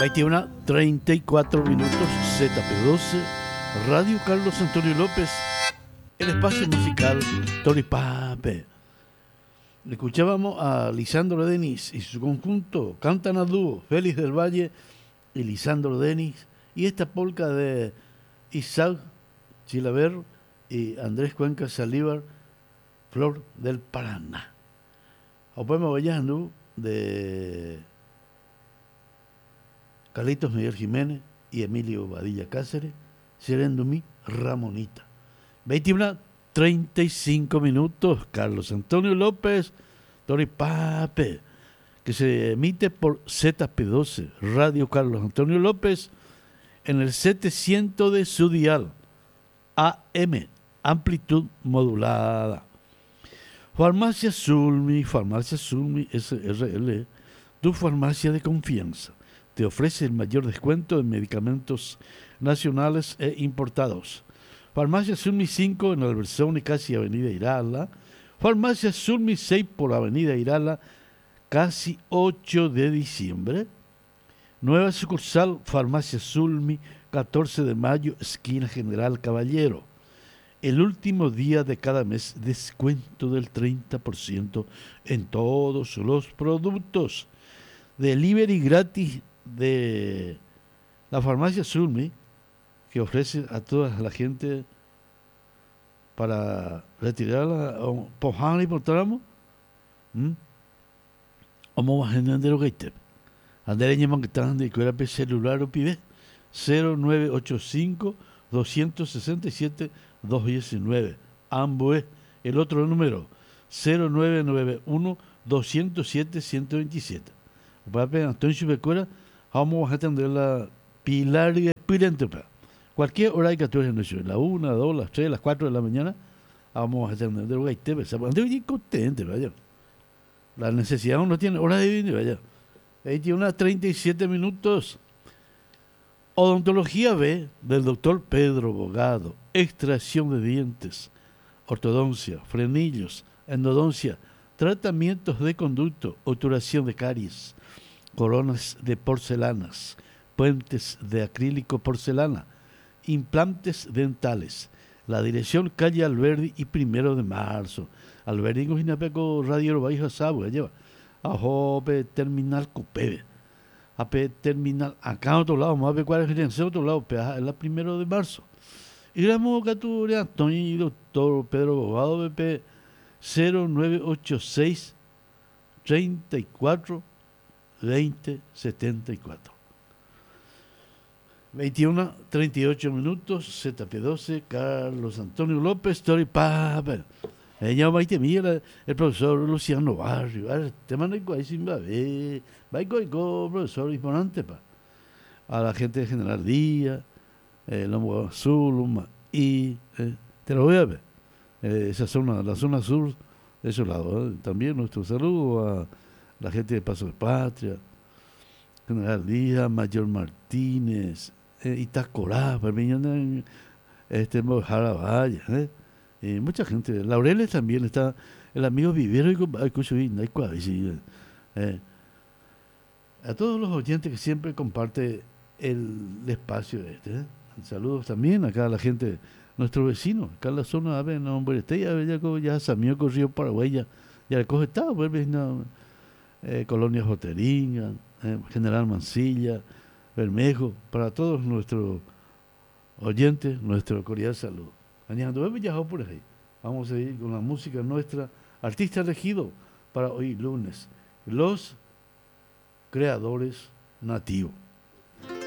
21:34 minutos, ZP12, Radio Carlos Antonio López, el espacio musical Toripape. Le escuchábamos a Lisandro Denis y su conjunto, cantan a dúo Félix del Valle y Lisandro Denis, y esta polca de Isaac Chilaver y Andrés Cuenca Salívar, Flor del Paraná. O poema Vallando de Carlitos Miguel Jiménez y Emilio Badilla Cáceres, Serendumí Ramonita. 21:35 minutos, Carlos Antonio López, Toripape, que se emite por ZP12, Radio Carlos Antonio López, en el 700 de su dial, AM, amplitud modulada. Farmacia Sulmi SRL, tu farmacia de confianza, te ofrece el mayor descuento en medicamentos nacionales e importados. Farmacia Sulmi 5 en Alverzón y casi Avenida Irala. Farmacia Sulmi 6 por Avenida Irala, casi 8 de diciembre. Nueva sucursal Farmacia Sulmi, 14 de mayo, esquina General Caballero. El último día de cada mes, descuento del 30% en todos los productos. Delivery gratis de la Farmacia Sulmi, que ofrece a toda la gente para retirarla, pojar y portamos. Vamos a entender lo que hay. André llaman que están de cuerda celular o pibe 0985 267 219. Ambos, el otro número 0991 207 127. Para Antonio Chubecuera, vamos a atender la Pilar y Espirente. Cualquier hora que tú eres la 1, 2, las 3, las 4 de la mañana, vamos a atender lo que hay. Estoy contento, vaya. La necesidad uno tiene hora de vivir, vaya. 21:37 minutos. Odontología B del doctor Pedro Bogado, extracción de dientes, ortodoncia, frenillos, endodoncia, tratamientos de conducto, obturación de caries, coronas de porcelanas, puentes de acrílico porcelana, implantes dentales. La dirección calle Alberdi y 1 de marzo. Alberdi con Jinapeco Radio Bajo Sabo, lleva. Ajope terminal Copebe. AP terminal acá a otro lado, más de cuál es el otro lado, peaje es la 1 de marzo. Y la mocatura Antonio y doctor Pedro Bogado, BP 0986 34 20 74. 21:38 minutos, ZP12, Carlos Antonio López, Toripape. Ella va a mira el profesor Luciano Barrio, te mando ahí sin babe, va profesor imponente a la gente de General Díaz, Lomo Azul, y te lo voy a ver, esa zona, la zona sur de ese lado, también nuestro saludo a la gente de Paso de Patria, General Díaz, Mayor Martínez, Itacorá, Jarabaya, mucha gente. Laureles también está, el amigo Vivero y a todos los oyentes que siempre comparte el espacio Saludos también acá a la gente, nuestro vecino, acá en la zona de nombre ya Samio Río Paraguay, ya coge estado, Colonia Joteringa, General Mansilla, Bermejo, para todos nuestros oyentes, nuestro cordial saludo. Por ahí. Vamos a ir con la música nuestra, artista elegido para hoy lunes, los creadores nativos.